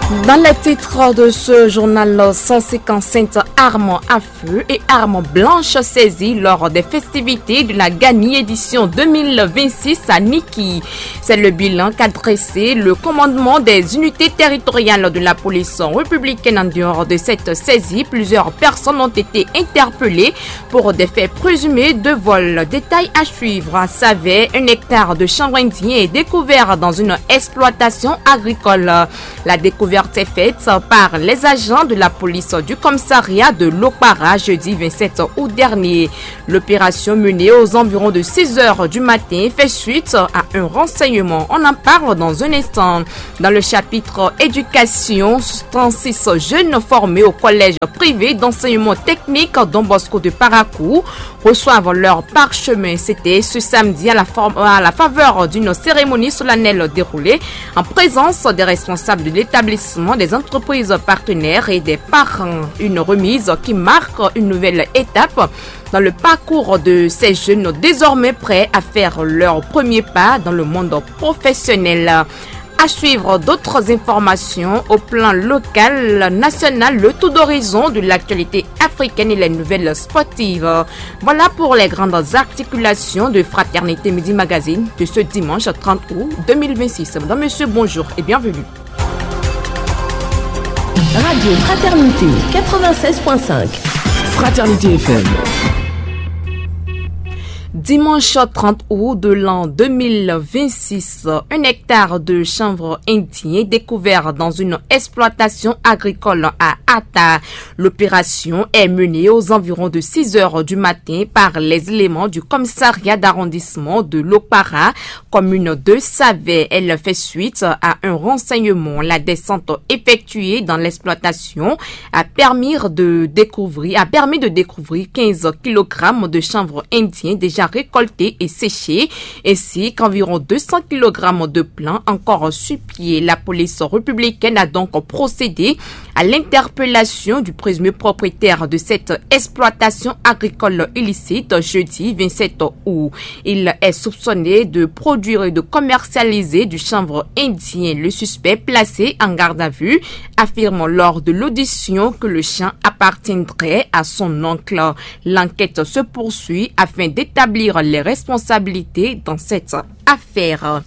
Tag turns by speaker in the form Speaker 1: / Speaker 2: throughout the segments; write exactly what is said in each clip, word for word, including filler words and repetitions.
Speaker 1: Dans les titres de ce journal, cent cinquante-cinq armes à feu et armes blanches saisies lors des festivités de la Gani édition deux mille vingt-six à Niki. C'est le bilan qu'a dressé le commandement des unités territoriales de la police républicaine. En dehors de cette saisie, plusieurs personnes ont été interpellées pour des faits présumés de vol. Détail à suivre. À Savet, un hectare de chanvre indien est découvert dans une exploitation agricole. La découverte est faite par les agents de la police du commissariat de Lokpara jeudi vingt-sept août dernier. L'opération menée aux environs de six heures du matin fait suite à un renseignement. On en parle dans un instant. Dans le chapitre éducation, trente-six jeunes formés au collège privé d'enseignement technique Don Bosco de Parakou reçoivent leur parchemin. C'était ce samedi à la, à la faveur d'une cérémonie solennelle déroulée en présence des responsables de l'établissement, des entreprises partenaires et des parents. Une remise qui marque une nouvelle étape dans le parcours de ces jeunes désormais prêts à faire leur premier pas dans le monde professionnel. À suivre d'autres informations au plan local, national, le tour d'horizon de l'actualité africaine et les nouvelles sportives. Voilà pour les grandes articulations de Fraternité Midi Magazine de ce dimanche trente août deux mille vingt-six. Madame, monsieur, bonjour et bienvenue.
Speaker 2: Radio Fraternité quatre-vingt-seize point cinq.
Speaker 3: Fraternité F M.
Speaker 1: Dimanche trente août de l'an deux mille vingt-six, un hectare de chanvre indien découvert dans une exploitation agricole à Ata. L'opération est menée aux environs de six heures du matin par les éléments du commissariat d'arrondissement de Lokpara, commune de Savet. Elle fait suite à un renseignement. La descente effectuée dans l'exploitation a permis de découvrir, a permis de découvrir quinze kilogrammes de chanvre indien déjà récoltés et séchés, ainsi qu'environ deux cents kilogrammes de plants encore sur pied. La police républicaine a donc procédé à l'interpellation du présumé propriétaire de cette exploitation agricole illicite jeudi vingt-sept août. Il est soupçonné de produire et de commercialiser du chanvre indien. Le suspect, placé en garde à vue, affirme lors de l'audition que le champ appartiendrait à son oncle. L'enquête se poursuit afin d'établir les responsabilités dans cette affaire.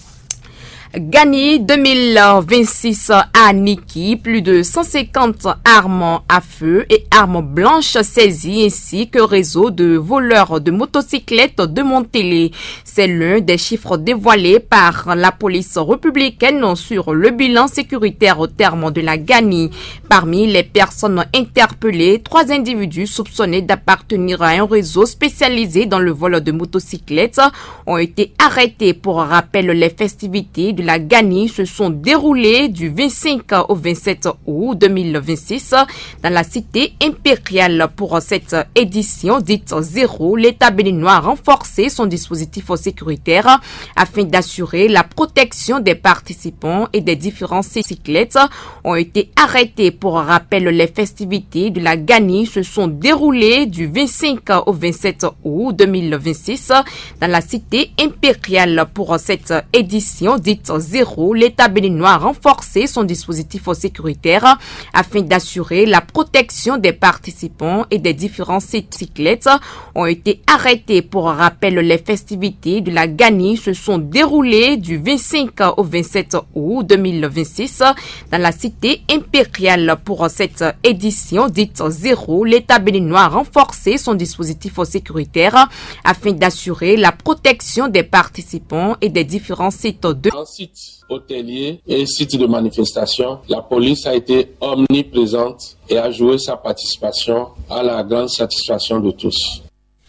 Speaker 1: Gani deux mille vingt-six à Niki, plus de cent cinquante armes à feu et armes blanches saisies ainsi que réseau de voleurs de motocyclettes démantelés. C'est l'un des chiffres dévoilés par la police républicaine sur le bilan sécuritaire au terme de la Gani. Parmi les personnes interpellées, trois individus soupçonnés d'appartenir à un réseau spécialisé dans le vol de motocyclettes ont été arrêtés. Pour rappel, les festivités de la Gani se sont déroulées du vingt-cinq au vingt-sept août deux mille vingt-six dans la cité impériale. Pour cette édition dite zéro, l'État béninois a renforcé son dispositif sécuritaire afin d'assurer la protection des participants et des différents cyclettes ont été arrêtés. Pour rappel, les festivités de la Gani se sont déroulées du vingt-cinq au vingt-sept août deux mille vingt-six dans la cité impériale. Pour cette édition dite zéro, l'État béninois a renforcé son dispositif sécuritaire afin d'assurer la protection des participants et des différents cyclettes ont été arrêtés. Pour rappel, les festivités de la Gani se sont déroulées du vingt-cinq au vingt-sept août deux mille vingt-six dans la cité impériale. Pour cette édition dite zéro, l'État béninois a renforcé son dispositif sécuritaire afin d'assurer la protection des participants et des différents sites de
Speaker 4: Site hôtelier et site de manifestation, la police a été omniprésente et a joué sa participation à la grande satisfaction de tous.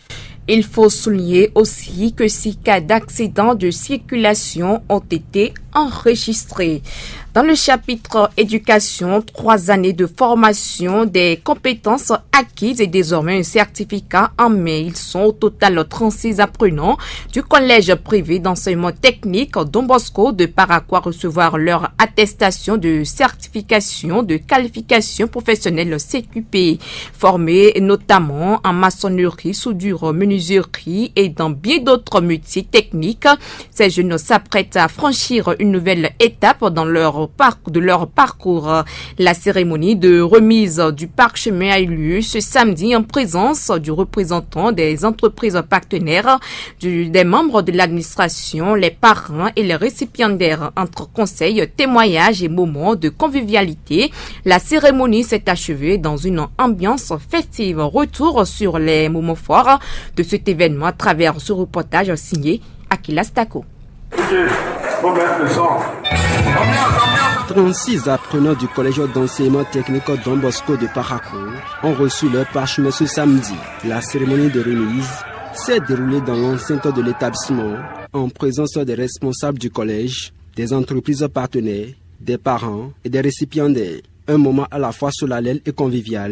Speaker 1: Il faut souligner aussi que six cas d'accidents de circulation ont été enregistrés. Dans le chapitre éducation, trois années de formation des compétences acquises et désormais un certificat en main. Ils sont au total trente-six apprenants du collège privé d'enseignement technique Don Bosco de Parakou à recevoir leur attestation de certification de qualification professionnelle C Q P. Formés notamment en maçonnerie, soudure, menuiserie et dans bien d'autres métiers techniques, ces jeunes s'apprêtent à franchir une nouvelle étape dans leur parc, de leur parcours. La cérémonie de remise du parc chemin a eu lieu ce samedi en présence du représentant des entreprises partenaires, du, des membres de l'administration, les parents et les récipiendaires. Entre conseils, témoignages et moments de convivialité, la cérémonie s'est achevée dans une ambiance festive. Retour sur les moments forts de cet événement à travers ce reportage signé Akila Stako.
Speaker 5: trente-six apprenants du collège d'enseignement technique Don Bosco de Parakou ont reçu leur parchemin ce samedi. La cérémonie de remise s'est déroulée dans l'enceinte de l'établissement en présence des responsables du collège, des entreprises partenaires, des parents et des récipiendaires. Un moment à la fois solennel et convivial